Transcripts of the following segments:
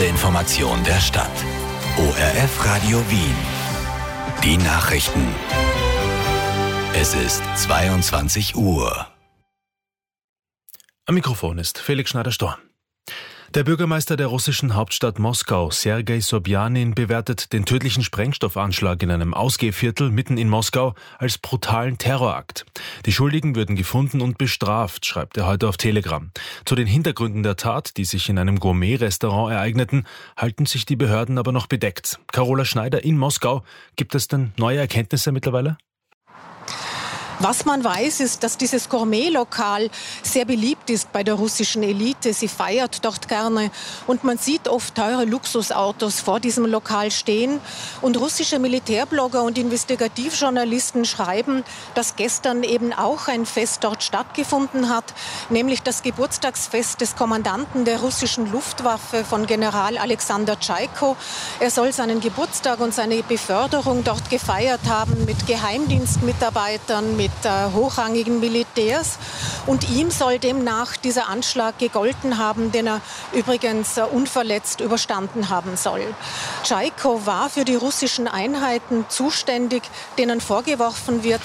erste Information der Stadt. ORF Radio Wien. Die Nachrichten. Es ist 22 Uhr. Am Mikrofon ist Felix Schneider-Storm. Der Bürgermeister der russischen Hauptstadt Moskau, Sergei Sobjanin, bewertet den tödlichen Sprengstoffanschlag in einem Ausgehviertel mitten in Moskau als brutalen Terrorakt. Die Schuldigen würden gefunden und bestraft, schreibt er heute auf Telegram. Zu den Hintergründen der Tat, die sich in einem Gourmet-Restaurant ereigneten, halten sich die Behörden aber noch bedeckt. Carola Schneider in Moskau. Gibt es denn neue Erkenntnisse mittlerweile? Was man weiß, ist, dass dieses Gourmet-Lokal sehr beliebt ist bei der russischen Elite. Sie feiert dort gerne und man sieht oft teure Luxusautos vor diesem Lokal stehen. Und russische Militärblogger und Investigativjournalisten schreiben, dass gestern eben auch ein Fest dort stattgefunden hat, nämlich das Geburtstagsfest des Kommandanten der russischen Luftwaffe von General Alexander Tschaikow. Er soll seinen Geburtstag und seine Beförderung dort gefeiert haben mit Geheimdienstmitarbeitern, mit hochrangigen Militärs. Und ihm soll demnach dieser Anschlag gegolten haben, den er übrigens unverletzt überstanden haben soll. Tschaikow war für die russischen Einheiten zuständig, denen vorgeworfen wird,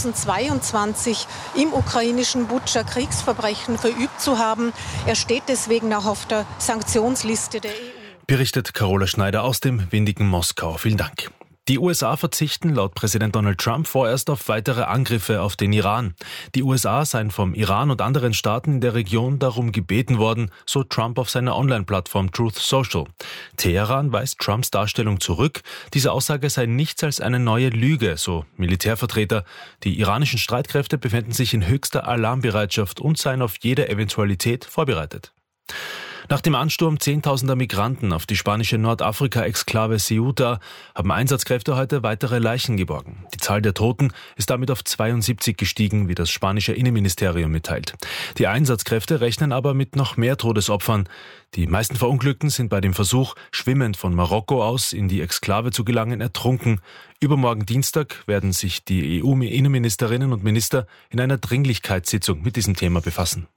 2022 im ukrainischen Butscha Kriegsverbrechen verübt zu haben. Er steht deswegen auch auf der Sanktionsliste der EU. Berichtet Carola Schneider aus dem windigen Moskau. Vielen Dank. Die USA verzichten laut Präsident Donald Trump vorerst auf weitere Angriffe auf den Iran. Die USA seien vom Iran und anderen Staaten in der Region darum gebeten worden, so Trump auf seiner Online-Plattform Truth Social. Teheran weist Trumps Darstellung zurück. Diese Aussage sei nichts als eine neue Lüge, so Militärvertreter. Die iranischen Streitkräfte befänden sich in höchster Alarmbereitschaft und seien auf jede Eventualität vorbereitet. Nach dem Ansturm zehntausender Migranten auf die spanische Nordafrika-Exklave Ceuta haben Einsatzkräfte heute weitere Leichen geborgen. Die Zahl der Toten ist damit auf 72 gestiegen, wie das spanische Innenministerium mitteilt. Die Einsatzkräfte rechnen aber mit noch mehr Todesopfern. Die meisten Verunglückten sind bei dem Versuch, schwimmend von Marokko aus in die Exklave zu gelangen, ertrunken. Übermorgen Dienstag werden sich die EU-Innenministerinnen und Minister in einer Dringlichkeitssitzung mit diesem Thema befassen.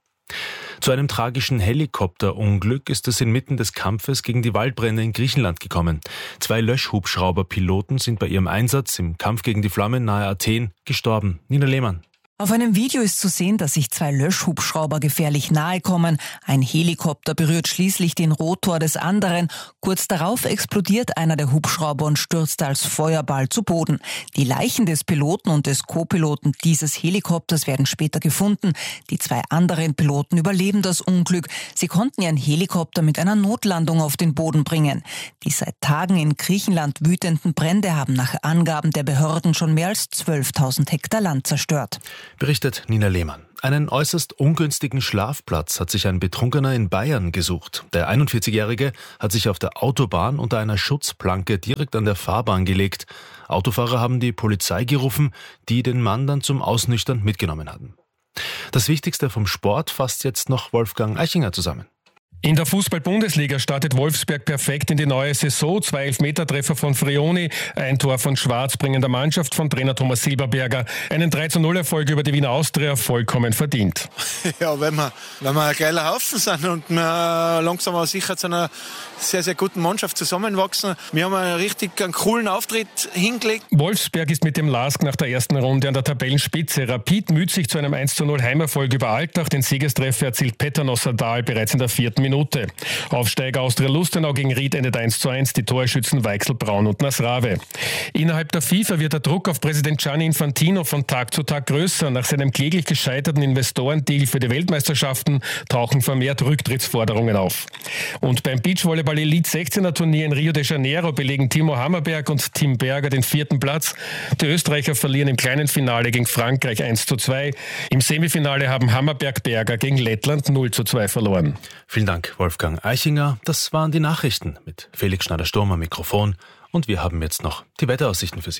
Zu einem tragischen Helikopterunglück ist es inmitten des Kampfes gegen die Waldbrände in Griechenland gekommen. 2 Löschhubschrauberpiloten sind bei ihrem Einsatz im Kampf gegen die Flammen nahe Athen gestorben. Nina Lehmann. Auf einem Video ist zu sehen, dass sich 2 Löschhubschrauber gefährlich nahe kommen. Ein Helikopter berührt schließlich den Rotor des anderen. Kurz darauf explodiert einer der Hubschrauber und stürzt als Feuerball zu Boden. Die Leichen des Piloten und des Co-Piloten dieses Helikopters werden später gefunden. Die 2 anderen Piloten überleben das Unglück. Sie konnten ihren Helikopter mit einer Notlandung auf den Boden bringen. Die seit Tagen in Griechenland wütenden Brände haben nach Angaben der Behörden schon mehr als 12.000 Hektar Land zerstört. Berichtet Nina Lehmann. Einen äußerst ungünstigen Schlafplatz hat sich ein Betrunkener in Bayern gesucht. Der 41-Jährige hat sich auf der Autobahn unter einer Schutzplanke direkt an der Fahrbahn gelegt. Autofahrer haben die Polizei gerufen, die den Mann dann zum Ausnüchtern mitgenommen hatten. Das Wichtigste vom Sport fasst jetzt noch Wolfgang Eichinger zusammen. In der Fußball-Bundesliga startet Wolfsberg perfekt in die neue Saison. 2 Elfmetertreffer von Frioni, ein Tor von Schwarz bringen der Mannschaft von Trainer Thomas Silberberger einen 3:0-Erfolg über die Wiener Austria vollkommen verdient. Ja, wenn wir ein geiler Haufen sind und wir langsam aber sicher zu einer sehr, sehr guten Mannschaft zusammenwachsen. Wir haben einen coolen Auftritt hingelegt. Wolfsberg ist mit dem LASK nach der ersten Runde an der Tabellenspitze. Rapid müht sich zu einem 1:0 Heimerfolg über Altach. Den Siegestreffer erzielt Peternosser Dahl bereits in der 4. Minute. Aufsteiger Austria Lustenau gegen Ried endet 1:1, die Torschützen Weichsel, Braun und Nasrave. Innerhalb der FIFA wird der Druck auf Präsident Gianni Infantino von Tag zu Tag größer. Nach seinem kläglich gescheiterten Investorendeal für die Weltmeisterschaften tauchen vermehrt Rücktrittsforderungen auf. Und beim Beachvolleyball Elite 16er Turnier in Rio de Janeiro belegen Timo Hammerberg und Tim Berger den 4. Platz. Die Österreicher verlieren im kleinen Finale gegen Frankreich 1:2. Im Semifinale haben Hammerberg-Berger gegen Lettland 0:2 verloren. Vielen Dank, Wolfgang Eichinger. Das waren die Nachrichten mit Felix Schneider-Storm am Mikrofon. Und wir haben jetzt noch die Wetteraussichten für Sie.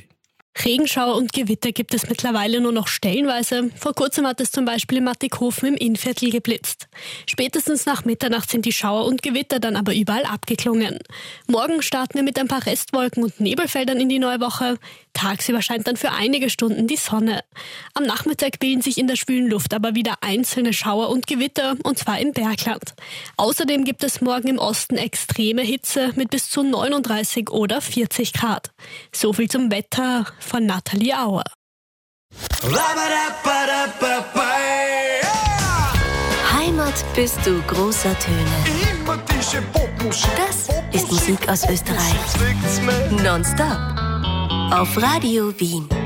Regenschauer und Gewitter gibt es mittlerweile nur noch stellenweise. Vor kurzem hat es zum Beispiel in Mattighofen im Innviertel geblitzt. Spätestens nach Mitternacht sind die Schauer und Gewitter dann aber überall abgeklungen. Morgen starten wir mit ein paar Restwolken und Nebelfeldern in die neue Woche. Tagsüber scheint dann für einige Stunden die Sonne. Am Nachmittag bilden sich in der schwülen Luft aber wieder einzelne Schauer und Gewitter, und zwar im Bergland. Außerdem gibt es morgen im Osten extreme Hitze mit bis zu 39 oder 40 Grad. So viel zum Wetter von Nathalie Auer. Heimat bist du großer Töne. Das ist Musik aus Österreich. Nonstop. Auf Radio Wien.